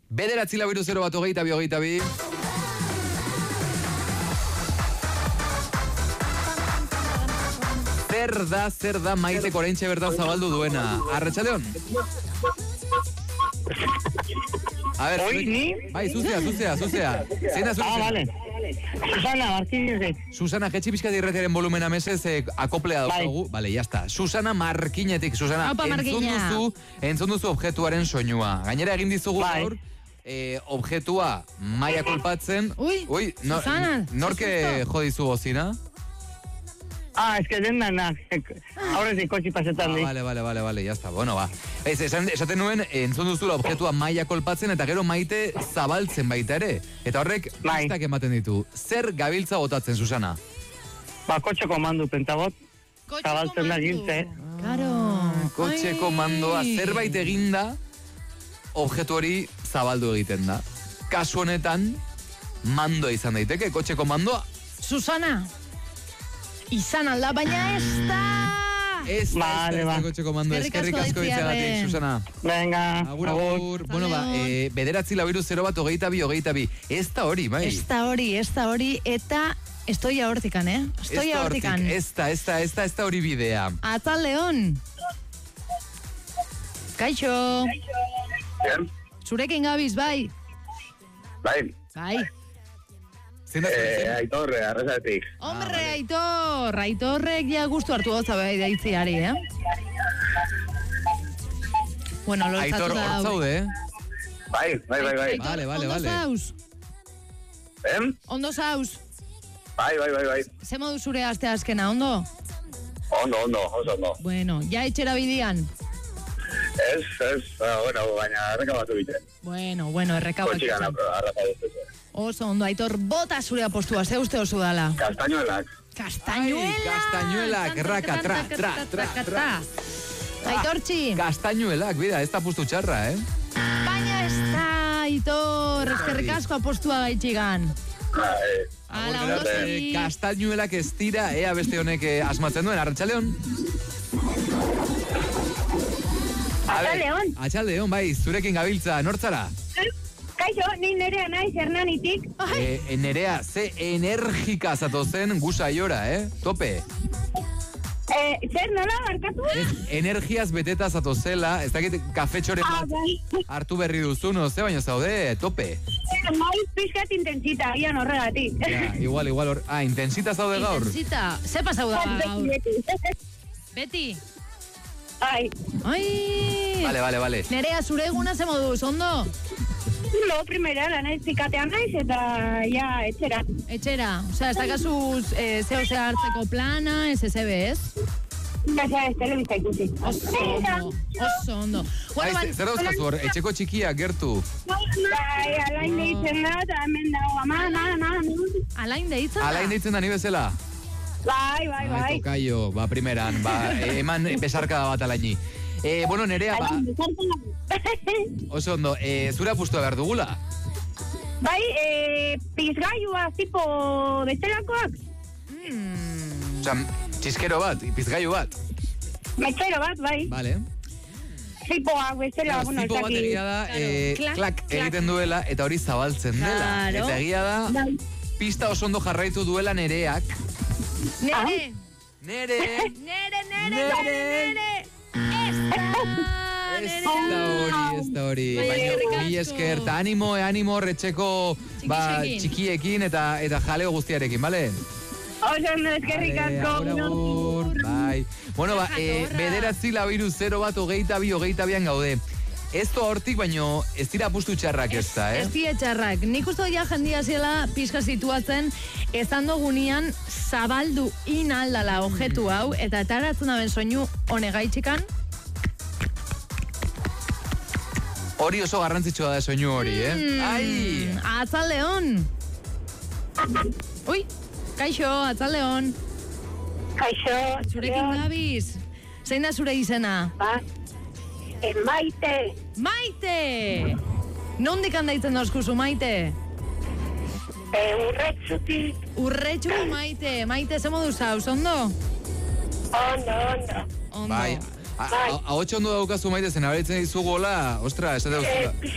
Bederatzi labiru 0 bat 22. Zer da Maite oraintxe bertan zabaldu duena? Arratsaldeon. A ver, ni? Bai, zuzea. Zein da zure? Vale. Susana Martínez. Susana, jetxi pixka dirretiaren volumena mesez, akoplea daukagu. Vale, ya está. Susana Markinetik. Susana, entzun duzu objektuaren soinua. Gainera egin dizugu gaur, objektua maia kolpatzen. Ui, Susana. Norke jodizu bozina? Es que dendanak. Aurretik kotxi pasetan di. Vale, ya está. Bueno, ba. Esaten nuen, entzun duzula objektua maia kolpatzen, eta gero Maite zabaltzen baita ere. Eta horrek, pistak ematen ditu. Zer gabiltza botatzen, Susana? Kotxe komandu, pentabot. Zabaltzen da giltze. Claro. Kotxe komandoa, zerbait eginda, objektu hori zabaldu egiten da. Kasu honetan, mandoa izan daiteke, kotxe komandoa. Susana. Izan alda, baina ez da. Ez da kotxe komando. Eskerrik asko ditzagatik, Susana. Venga, agur. Bueno, bederatzi labiru 0 bat 22. Ez da hori, bai. Ez da hori, eta estoy ahortikan, Estoy ahortikan. Ez da hori bidea. Atal León. Kaixo. Zurekin gabiz, bai. Bai. Aitor, arrasatik. Hombre, Aitorrek ja gustu hartu gauza bai daitziari, Bueno, Aitor, hor zaude, Bai. Vale. Ondo zauz? Ondo zauz? Bai. Ze modu zure aste azkena, ondo? Ondo. Bueno, ja etxera bidian? Ez, baina errekabatu biten. Bueno, errekabatu. Kotxigan arrasatu. Oso ondo, Aitor, bota zure apostua, ze uste oso dala? Castañuelak, raka, tra. Aitortxi. Castañuelak, bida, ez da pustu txarra, Baina ez da, Aitor, eskerrik asko apostua gaitxigan. Ala, ondo segi. Castañuelak ez dira, ea beste honek asmatzen duen, Arratsaldeon. Atxaldeon, bai, zurekin gabiltza, nortzara? Kaixo, ni Nerea naiz Hernanitik. Nerea, ze energika zato zen gusaiora, Tope. Zer nola, barkatu? Energiaz beteta zato zela, ez dakit kafetxoren bat hartu berri duzu, no, ze baino zaude, tope. Maiz pixkat intensita, gian horregatik. Igual, intensita zaude gaur. Intensita, ze pasau da gaur? Beti? Ai. Vale. Nerea, zure eguna ze moduz, ondo? Lo primera, lanez pikatean naiz eta ja etxera. Etxera, osea, ez dakazuz zeo ze hartzeko plana, ez? Gaza ez telebista ikusi. Oso ondo. Zer dauzkazu hor, etxeko txikia, gertu? Bai, alain deitzen da, eta hemen dago ama, Alain deitzen da? Alain deitzen da ni bezala? Bai. Tokaio, primeran, eman besarkada bat alaini. Bueno, Nerea, oso ondo, zure apustua behar dugula? Bai, pizgailua, tipo, bestelakoak? Osa, txiskero bat, pizgailu bat? Metxero bat, bai. Vale. Zipoak, bestela, bueno, zipo bat egia da, klak egiten duela, eta hori zabaltzen dela. Eta egia da, pista oso ondo jarraitu duela Nereak. Nere. Ez da hori. Baina, mi esker, eta animo horretxeko txikiekin eta jaleo guztiarekin, bale? Oso, eskerrik asko. Bai. Bueno, bederatzi labiru 0 bat 22 gaude. Ez toa hortik, baino ez dira apustu txarrak ez da, Ez dira txarrak. Nik uste ja jendia zela pizka situatzen, ezan dogunian zabaldu inaldala objetu hau, eta etaratzen daben soinu honegaitxikan. Hori oso garrantzitsua da soinu hori, Ai! Atzaldeon! Ui, kaixo, atzaldeon. Kaixo. Zurekin gabiz. Zein da zure izena? Maite. Maite! Nondik handaitzen dozkuzu, Maite? Urretxutik. Urretxu, Maite. Maite, ze modu zauz, ondo? Ondo. Bai. Ahotxe ondo daukazu, Maite, zen abaritzen dizugu, hola? Ostra, ez da